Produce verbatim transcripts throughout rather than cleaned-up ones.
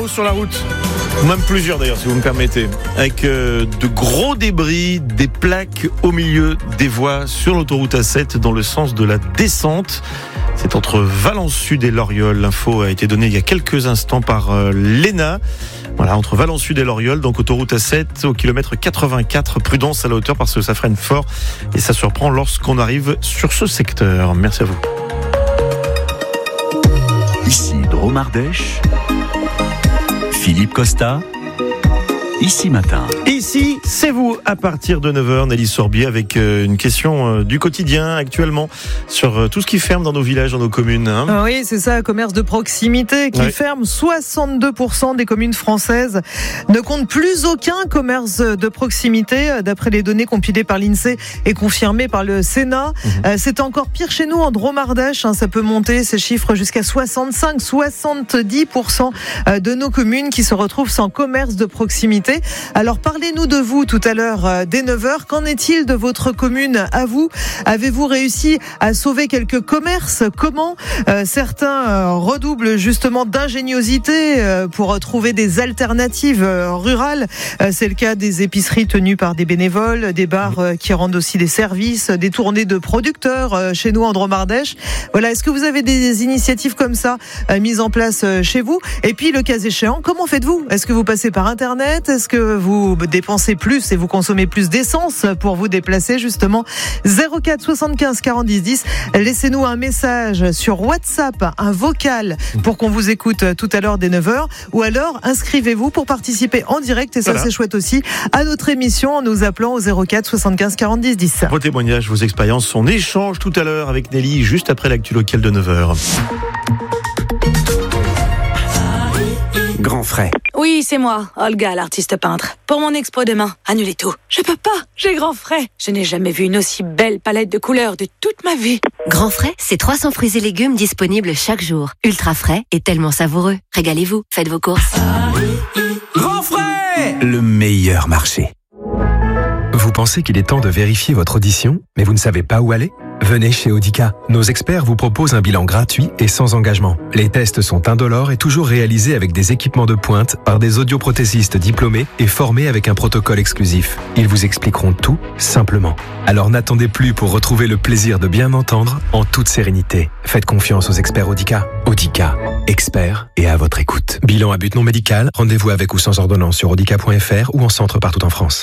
sur la route. Même plusieurs d'ailleurs, si vous me permettez. Avec euh, de gros débris, des plaques au milieu des voies sur l'autoroute A sept dans le sens de la descente. C'est entre Valence Sud et Loriol. L'info a été donnée il y a quelques instants par euh, l'E N A. Voilà, entre Valence Sud et Loriol, donc autoroute A sept au kilomètre quatre-vingt-quatre. Prudence à la hauteur parce que ça freine fort et ça surprend lorsqu'on arrive sur ce secteur. Merci à vous. Ici Drôme Ardèche, Philippe Costa, Ici Matin. Ici, c'est vous, à partir de neuf heures, Nelly Sorbier, avec une question du quotidien actuellement sur tout ce qui ferme dans nos villages, dans nos communes. Hein. Oui, c'est ça, commerce de proximité qui ouais. ferme. soixante-deux pour cent des communes françaises ne comptent plus aucun commerce de proximité, d'après les données compilées par l'INSEE et confirmées par le Sénat. Mmh. Euh, c'est encore pire chez nous, en Drôme Ardèche. Hein, ça peut monter, ces chiffres, jusqu'à soixante-cinq à soixante-dix pour cent de nos communes qui se retrouvent sans commerce de proximité. Alors parlez-nous de vous tout à l'heure euh, dès neuf heures. Qu'en est-il de votre commune à vous ? Avez-vous réussi à sauver quelques commerces ? Comment ? euh, Certains euh, redoublent justement d'ingéniosité euh, pour trouver des alternatives euh, rurales. Euh, c'est le cas des épiceries tenues par des bénévoles, des bars euh, qui rendent aussi des services, des tournées de producteurs euh, chez nous en Drôme Ardèche. Voilà, est-ce que vous avez des initiatives comme ça euh, mises en place euh, chez vous ? Et puis le cas échéant, comment faites-vous ? Est-ce que vous passez par Internet ? Est-ce que vous dépensez plus et vous consommez plus d'essence pour vous déplacer justement ? Zéro quatre soixante-quinze quarante dix dix. Laissez-nous un message sur WhatsApp, un vocal pour qu'on vous écoute tout à l'heure dès neuf heures, ou alors inscrivez-vous pour participer en direct, et ça voilà. C'est chouette aussi, à notre émission en nous appelant au zéro quatre soixante-quinze quarante dix dix. Vos témoignages, vos expériences, on échange tout à l'heure avec Nelly juste après l'actu locale de neuf heures. Grand frais. Oui, c'est moi, Olga, l'artiste peintre. Pour mon expo demain, annulez tout. Je peux pas, j'ai grand frais. Je n'ai jamais vu une aussi belle palette de couleurs de toute ma vie. Grand frais, c'est trois cents fruits et légumes disponibles chaque jour. Ultra frais et tellement savoureux. Régalez-vous, faites vos courses. Grand frais, le meilleur marché. Vous pensez qu'il est temps de vérifier votre audition, mais vous ne savez pas où aller ? Venez chez Audica. Nos experts vous proposent un bilan gratuit et sans engagement. Les tests sont indolores et toujours réalisés avec des équipements de pointe par des audioprothésistes diplômés et formés avec un protocole exclusif. Ils vous expliqueront tout simplement. Alors n'attendez plus pour retrouver le plaisir de bien entendre en toute sérénité. Faites confiance aux experts Audica. Audica, experts et à votre écoute. Bilan à but non médical, rendez-vous avec ou sans ordonnance sur audica point f r ou en centre partout en France.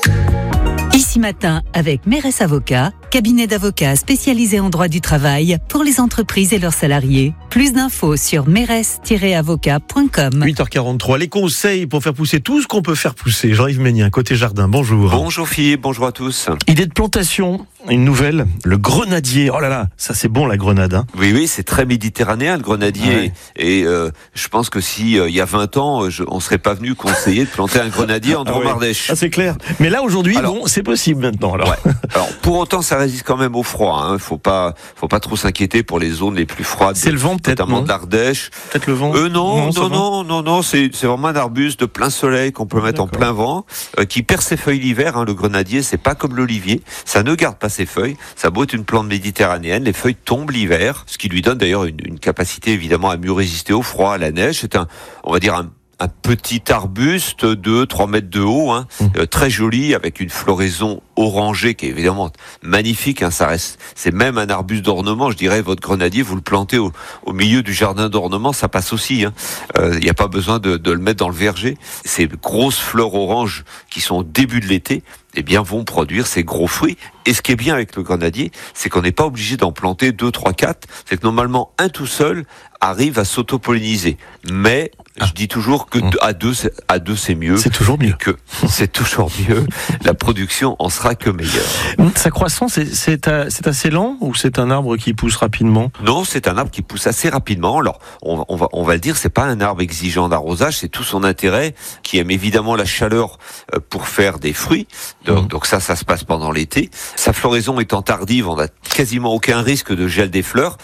Ici Matin avec Mérès Avocats, cabinet d'avocats spécialisé en droit du travail pour les entreprises et leurs salariés. Plus d'infos sur mérès tiret avocat point com. huit heures quarante-trois, les conseils pour faire pousser tout ce qu'on peut faire pousser. Jean-Yves Ménien, côté jardin, bonjour. Bonjour Philippe, bonjour à tous. Idée de plantation, une nouvelle, le grenadier. Oh là là, ça c'est bon la grenade. Hein. Oui, oui, c'est très méditerranéen le grenadier. Ouais. Et euh, je pense que si euh, il y a vingt ans, je, on serait pas venu conseiller de planter un grenadier en Drôme Ardèche. Ah, ouais. Ah, c'est clair. Mais là aujourd'hui, alors, bon, c'est possible maintenant. Alors. Ouais. alors pour autant, ça résiste quand même au froid. Hein. Faut pas, faut pas trop s'inquiéter pour les zones les plus froides. C'est le vent peut-être, notamment de l'Ardèche. Peut-être le vent. Euh, non, non, non, non, non, non, c'est, c'est vraiment un arbuste de plein soleil qu'on peut mettre D'accord. en plein vent, euh, qui perd ses feuilles l'hiver. Hein. Le grenadier, c'est pas comme l'olivier, ça ne garde pas ses feuilles. Ça a beau être une plante méditerranéenne, les feuilles tombent l'hiver, ce qui lui donne d'ailleurs une, une capacité évidemment à mieux résister au froid, à la neige. C'est un, on va dire un un petit arbuste de deux à trois mètres de haut, hein, mmh. euh, très joli, avec une floraison orangée qui est évidemment magnifique. Hein, ça reste, c'est même un arbuste d'ornement. Je dirais, votre grenadier, vous le plantez au, au milieu du jardin d'ornement, ça passe aussi. Il hein. n'y euh, a pas besoin de, de le mettre dans le verger. Ces grosses fleurs oranges qui sont au début de l'été, eh bien, vont produire ces gros fruits. Et ce qui est bien avec le grenadier, c'est qu'on n'est pas obligé d'en planter deux, trois, quatre. C'est que normalement, un tout seul arrive à s'autopolliniser. Mais, ah. je dis toujours que à deux, c'est, à deux, c'est mieux. C'est toujours mieux. Que c'est toujours mieux. La production en sera que meilleure. Sa croissance, c'est, c'est, à, c'est assez lent ou c'est un arbre qui pousse rapidement ? Non, c'est un arbre qui pousse assez rapidement. Alors, on, on va, on va le dire, c'est pas un arbre exigeant d'arrosage. C'est tout son intérêt, qui aime évidemment la chaleur pour faire des fruits. Donc, mmh. donc ça, ça se passe pendant l'été. Sa floraison étant tardive, on n'a quasiment aucun risque de gel des fleurs. Mmh.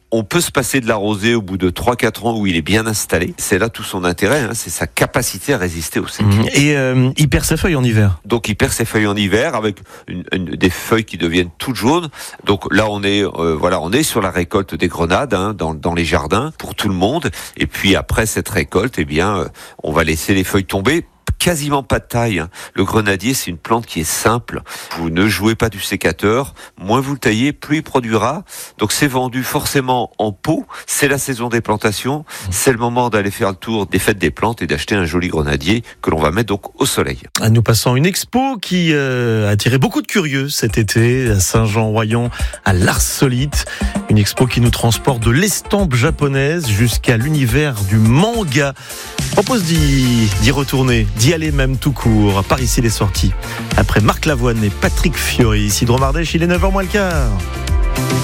On peut se passer de l'arrosé au bout de trois à quatre ans où il est bien installé. C'est là tout son intérêt, hein, c'est sa capacité à résister au sec. Mmh. Et euh, il perd ses feuilles en hiver. Donc il perd ses feuilles en hiver avec une, une, des feuilles qui deviennent toutes jaunes. Donc là on est euh, voilà, on est sur la récolte des grenades hein, dans, dans les jardins pour tout le monde. Et puis après cette récolte, eh bien euh, on va laisser les feuilles tomber. Quasiment pas de taille. Le grenadier, c'est une plante qui est simple. Vous ne jouez pas du sécateur. Moins vous le taillez, plus il produira. Donc c'est vendu forcément en pot. C'est la saison des plantations. C'est le moment d'aller faire le tour des fêtes des plantes et d'acheter un joli grenadier que l'on va mettre donc au soleil. Nous passons une expo qui euh, a attiré beaucoup de curieux cet été à Saint-Jean-Royan, à l'Arsolite. Une expo qui nous transporte de l'estampe japonaise jusqu'à l'univers du manga. Je propose d'y, d'y retourner, d'y aller même tout court. Par ici les sorties. Après Marc Lavoine et Patrick Fiori. Ici Dromardèche, il est neuf heures moins le quart.